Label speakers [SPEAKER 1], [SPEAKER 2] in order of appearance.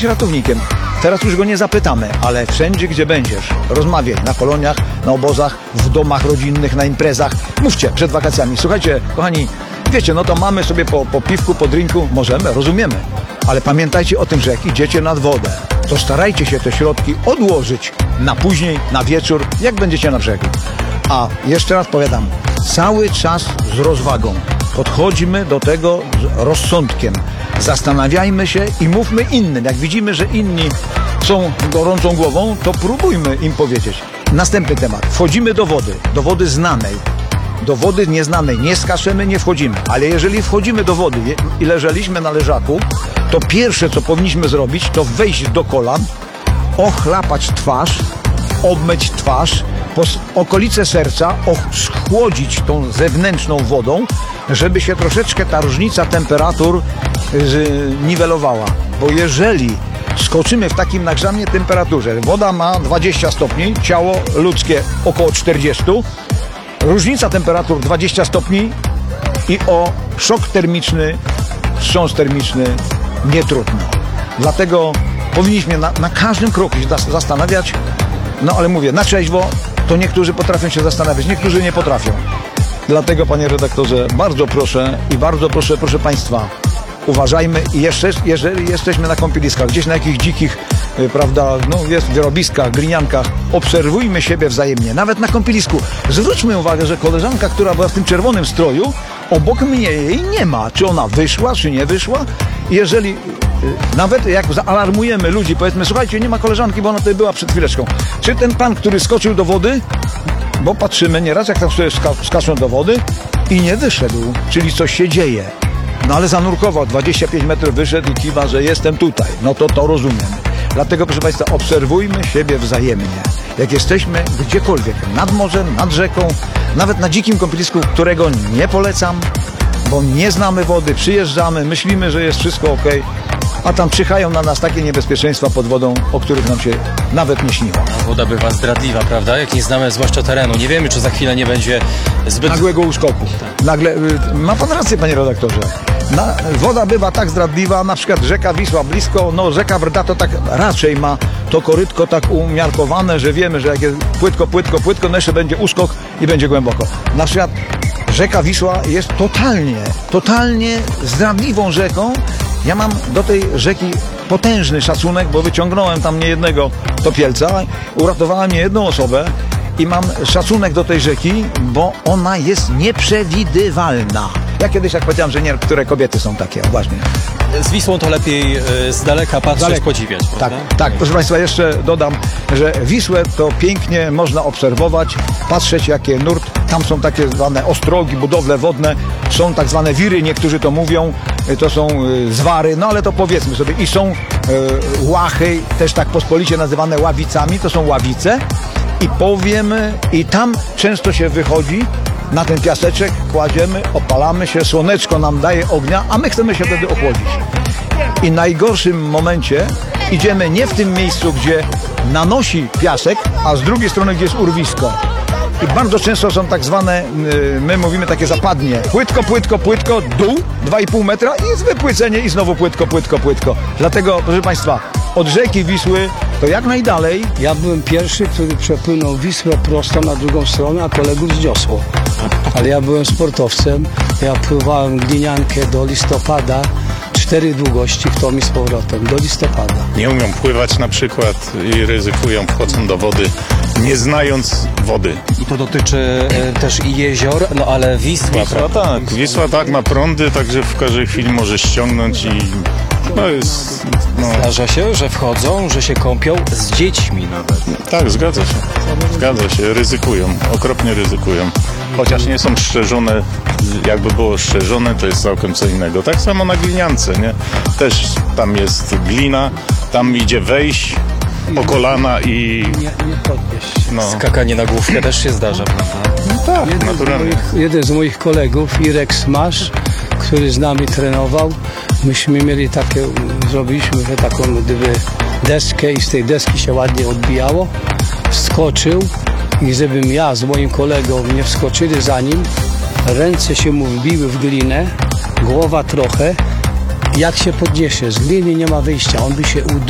[SPEAKER 1] zostać ratownikiem. Teraz już go nie zapytamy, ale wszędzie, gdzie będziesz, rozmawiaj na koloniach, na obozach, w domach rodzinnych, na imprezach. Mówcie przed wakacjami. Słuchajcie, kochani, wiecie, no to mamy sobie po piwku, po drinku, możemy, rozumiemy. Ale pamiętajcie o tym, że jak idziecie nad wodę, to starajcie się te środki odłożyć na później, na wieczór, jak będziecie na brzegu. A jeszcze raz powiadam, cały czas z rozwagą. Podchodzimy do tego z rozsądkiem. Zastanawiajmy się i mówmy innym. Jak widzimy, że inni są gorącą głową, to próbujmy im powiedzieć. Następny temat. Wchodzimy do wody znanej. Do wody nieznanej nie skaczemy, nie wchodzimy. Ale jeżeli wchodzimy do wody i leżeliśmy na leżaku, to pierwsze, co powinniśmy zrobić, to wejść do kolan, ochlapać twarz, obmyć twarz, okolice serca, schłodzić tą zewnętrzną wodą, żeby się troszeczkę ta różnica temperatur niwelowała. Bo jeżeli skoczymy w takim nagrzanej temperaturze, woda ma 20 stopni, ciało ludzkie około 40, różnica temperatur 20 stopni i o szok termiczny, wstrząs termiczny nie trudno. Dlatego powinniśmy na każdym kroku się zastanawiać, no ale mówię, na trzeźwo to niektórzy potrafią się zastanawiać, niektórzy nie potrafią. Dlatego, panie redaktorze, bardzo proszę i bardzo proszę, proszę państwa, uważajmy i jeszcze, jeżeli jesteśmy na kąpieliskach, gdzieś na jakichś dzikich, prawda, no jest wyrobiskach, gliniankach, obserwujmy siebie wzajemnie, nawet na kąpielisku. Zwróćmy uwagę, że koleżanka, która była w tym czerwonym stroju, obok mnie jej nie ma. Czy ona wyszła, czy nie wyszła? Jeżeli nawet jak zaalarmujemy ludzi, powiedzmy, słuchajcie, nie ma koleżanki, bo ona tutaj była przed chwileczką. Czy ten pan, który skoczył do wody, bo patrzymy nieraz, jak tam sobie skaczą do wody i nie wyszedł, czyli coś się dzieje. No ale zanurkował, 25 metrów wyszedł i kiwa, że jestem tutaj. No to rozumiem. Dlatego, proszę państwa, obserwujmy siebie wzajemnie. Jak jesteśmy gdziekolwiek, nad morzem, nad rzeką, nawet na dzikim kąpielisku, którego nie polecam, bo nie znamy wody, przyjeżdżamy, myślimy, że jest wszystko ok, a tam czyhają na nas takie niebezpieczeństwa pod wodą, o których nam się nawet nie śniło.
[SPEAKER 2] Woda bywa zdradliwa, prawda? Jak nie znamy zwłaszcza terenu. Nie wiemy, czy za chwilę nie będzie zbyt...
[SPEAKER 1] Nagłego uskoku. Nagle, ma pan rację, panie redaktorze. Woda bywa tak zdradliwa, na przykład rzeka Wisła blisko, no rzeka Brda to tak raczej ma to korytko tak umiarkowane, że wiemy, że jak jest płytko, no jeszcze będzie uskok i będzie głęboko. Na przykład rzeka Wisła jest totalnie zdradliwą rzeką. Ja mam do tej rzeki potężny szacunek, bo wyciągnąłem tam niejednego topielca, uratowałem niejedną osobę i mam szacunek do tej rzeki, bo ona jest nieprzewidywalna. Ja kiedyś jak powiedziałem, że niektóre kobiety są takie, właśnie.
[SPEAKER 2] Z Wisłą to lepiej z daleka patrzeć, podziwiać, prawda?
[SPEAKER 1] Tak, proszę państwa, jeszcze dodam, że Wisłę to pięknie można obserwować, patrzeć jakie nurt, tam są takie zwane ostrogi, budowle wodne, są tak zwane wiry, niektórzy to mówią, to są zwary, no ale to powiedzmy sobie, i są łachy, też tak pospolicie nazywane ławicami, to są ławice i powiemy, i tam często się wychodzi, na ten piaseczek kładziemy, opalamy się, słoneczko nam daje ognia, a my chcemy się wtedy ochłodzić. I w najgorszym momencie idziemy nie w tym miejscu, gdzie nanosi piasek, a z drugiej strony, gdzie jest urwisko. I bardzo często są tak zwane, my mówimy takie zapadnie. Płytko, dół, 2,5 metra i jest wypłycenie i znowu płytko. Dlatego, proszę państwa, od rzeki Wisły to jak najdalej.
[SPEAKER 3] Ja byłem pierwszy, który przepłynął Wisłę prosto na drugą stronę, a kolegów zniosło. Ale ja byłem sportowcem, ja pływałem gliniankę do listopada, 4 długości w tom i z powrotem, do listopada.
[SPEAKER 4] Nie umią pływać na przykład i ryzykują, wchodzą do wody, nie znając wody.
[SPEAKER 2] I to dotyczy też i jezior, no ale Wisła, prawda?
[SPEAKER 4] Tak, Wisła tak ma prądy, także w każdej chwili może ściągnąć i no jest... No.
[SPEAKER 2] Zdarza się, że wchodzą, że się kąpią z dziećmi nawet.
[SPEAKER 4] Tak, zgadza się, ryzykują, okropnie ryzykują. Chociaż nie są strzeżone, jakby było strzeżone, to jest całkiem co innego. Tak samo na gliniance, nie? Też tam jest glina, tam idzie wejść po kolana i...
[SPEAKER 3] Nie podnieść.
[SPEAKER 4] No.
[SPEAKER 2] Skakanie na główkę też się zdarza, prawda?
[SPEAKER 4] No tak, naturalnie.
[SPEAKER 3] Jeden z moich kolegów, Irek Smasz, który z nami trenował, myśmy mieli takie, zrobiliśmy taką gdyby deskę i z tej deski się ładnie odbijało, wskoczył i żebym ja z moim kolegą nie wskoczyli za nim, ręce się mu wbiły w glinę, głowa trochę, jak się podniesie, z gliny nie ma wyjścia, on by się udusił.